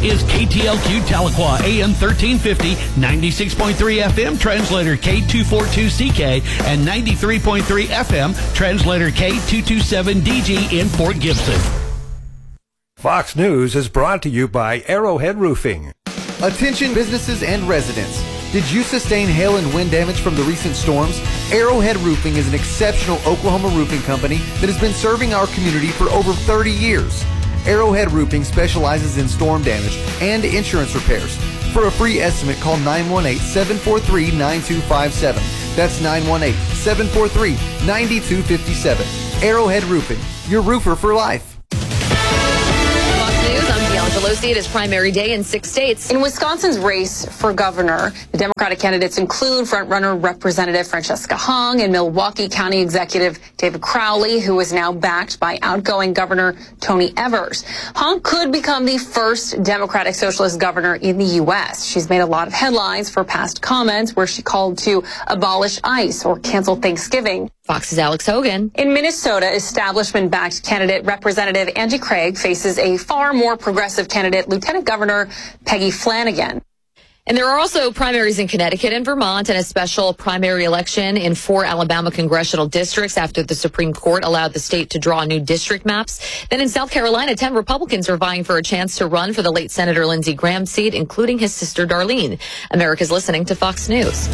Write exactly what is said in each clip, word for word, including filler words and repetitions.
is K T L Q Tahlequah, A M thirteen fifty, ninety-six point three F M, translator K two forty-two C K, and ninety-three point three F M, translator K two twenty-seven D G in Fort Gibson. Fox News is brought to you by Arrowhead Roofing. Attention businesses and residents. Did you sustain hail and wind damage from the recent storms? Arrowhead Roofing is an exceptional Oklahoma roofing company that has been serving our community for over thirty years. Arrowhead Roofing specializes in storm damage and insurance repairs. For a free estimate, call nine one eight, seven four three, nine two five seven. That's nine one eight, seven four three, nine two five seven. Arrowhead Roofing, your roofer for life. Pelosi, it is primary day in six states. In Wisconsin's race for governor, the Democratic candidates include frontrunner Representative Francesca Hung and Milwaukee County Executive David Crowley, who is now backed by outgoing Governor Tony Evers. Hung could become the first Democratic Socialist governor in the U S. She's made a lot of headlines for past comments where she called to abolish ICE or cancel Thanksgiving. Fox's Alex Hogan. In Minnesota, establishment-backed candidate Representative Angie Craig faces a far more progressive candidate, Lieutenant Governor Peggy Flanagan. And there are also primaries in Connecticut and Vermont and a special primary election in four Alabama congressional districts after the Supreme Court allowed the state to draw new district maps. Then in South Carolina, ten Republicans are vying for a chance to run for the late Senator Lindsey Graham's seat, including his sister Darlene. America's listening to Fox News.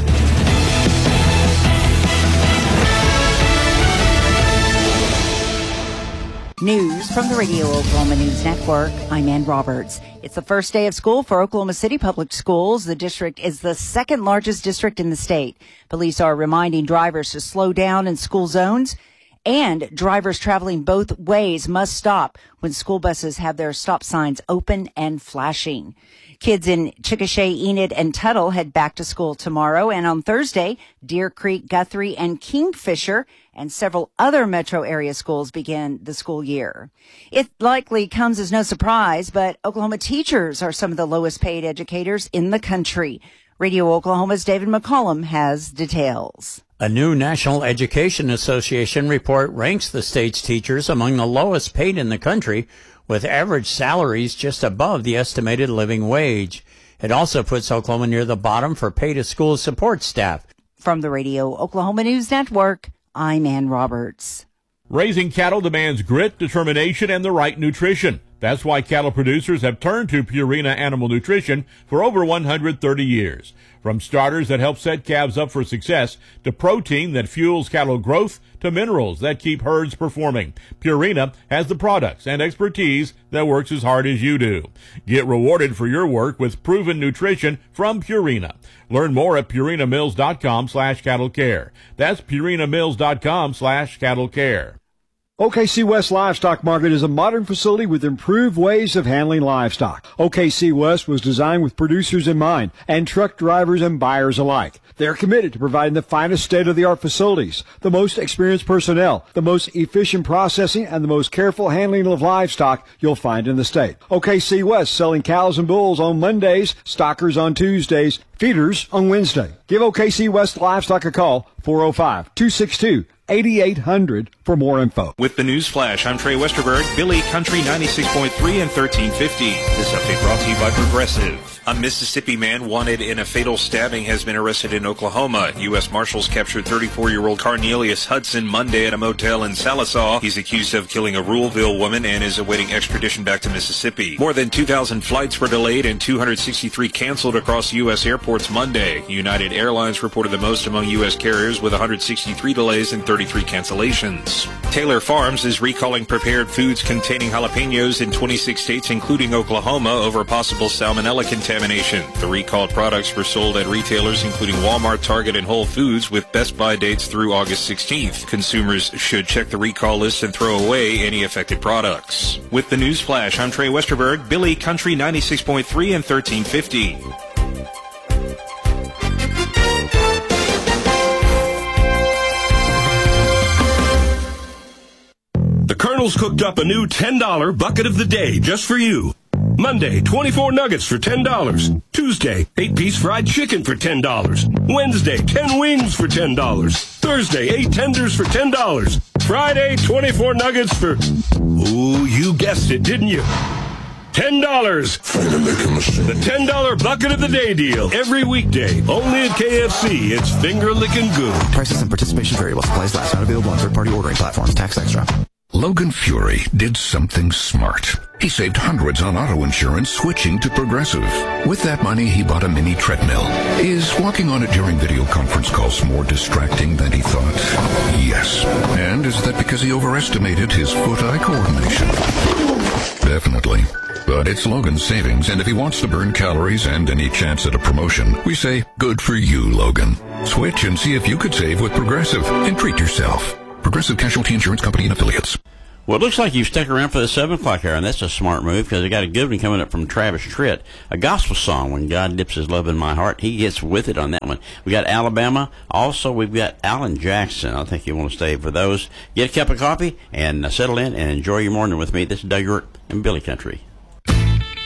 News from the Radio Oklahoma News Network. I'm Ann Roberts. It's the first day of school for Oklahoma City Public Schools. The district is the second largest district in the state. Police are reminding drivers to slow down in school zones, and drivers traveling both ways must stop when school buses have their stop signs open and flashing. Kids in Chickasha, Enid, and Tuttle head back to school tomorrow, and on Thursday, Deer Creek, Guthrie, and Kingfisher and several other metro area schools begin the school year. It likely comes as no surprise, but Oklahoma teachers are some of the lowest paid educators in the country. Radio Oklahoma's David McCollum has details. A new National Education Association report ranks the state's teachers among the lowest paid in the country, with average salaries just above the estimated living wage. It also puts Oklahoma near the bottom for pay-to-school support staff. From the Radio Oklahoma News Network, I'm Ann Roberts. Raising cattle demands grit, determination, and the right nutrition. That's why cattle producers have turned to Purina Animal Nutrition for over one hundred thirty years. From starters that help set calves up for success, to protein that fuels cattle growth, to minerals that keep herds performing, Purina has the products and expertise that works as hard as you do. Get rewarded for your work with proven nutrition from Purina. Learn more at purinamills.com slash cattle care. That's purinamills.com slash cattle care. O K C West Livestock Market is a modern facility with improved ways of handling livestock. O K C West was designed with producers in mind and truck drivers and buyers alike. They're committed to providing the finest state-of-the-art facilities, the most experienced personnel, the most efficient processing, and the most careful handling of livestock you'll find in the state. O K C West selling cows and bulls on Mondays, stockers on Tuesdays, feeders on Wednesday. Give O K C West Livestock a call, four oh five, two six two, eighty-eight hundred for more info. With the News Flash, I'm Trey Westerberg, Billy Country ninety-six point three and thirteen fifty. This update brought to you by Progressive. A Mississippi man wanted in a fatal stabbing has been arrested in Oklahoma. U S Marshals captured thirty-four-year-old Cornelius Hudson Monday at a motel in Sallisaw. He's accused of killing a Ruleville woman and is awaiting extradition back to Mississippi. More than two thousand flights were delayed and two hundred sixty-three canceled across U S airports Monday. United Airlines reported the most among U S carriers with one hundred sixty-three delays and thirty-three cancellations. Taylor Farms is recalling prepared foods containing jalapenos in twenty-six states, including Oklahoma, over possible salmonella contamination. The recalled products were sold at retailers including Walmart, Target, and Whole Foods with Best Buy dates through August sixteenth. Consumers should check the recall list and throw away any affected products. With the News Flash, I'm Trey Westerberg, Billy Country ninety-six point three and thirteen fifty. The Colonel's cooked up a new ten dollar bucket of the day just for you. Monday, twenty-four nuggets for ten dollars. Tuesday, eight-piece fried chicken for ten dollars. Wednesday, ten wings for ten dollars. Thursday, eight tenders for ten dollars. Friday, twenty-four nuggets for... Ooh, you guessed it, didn't you? ten dollars. The ten dollar bucket of the day deal. Every weekday. Only at K F C. It's finger licking good. Prices and participation vary while supplies last. Not available on third-party ordering platforms. Tax extra. Logan Fury did something smart. He saved hundreds on auto insurance switching to Progressive. With that money, he bought a mini treadmill. Is walking on it during video conference calls more distracting than he thought? Yes. And is that because he overestimated his foot-eye coordination? Definitely. But it's Logan's savings, and if he wants to burn calories and any chance at a promotion, we say, good for you, Logan. Switch and see if you could save with Progressive and treat yourself. Progressive Casualty Insurance Company and Affiliates. Well, it looks like you've stuck around for the seven o'clock hour, and that's a smart move because I got a good one coming up from Travis Tritt, a gospel song, When God Dips His Love in My Heart. He gets with it on that one. We got Alabama. Also, we've got Alan Jackson. I think you want to stay for those. Get a cup of coffee and settle in and enjoy your morning with me. This is Doug York in Billy Country.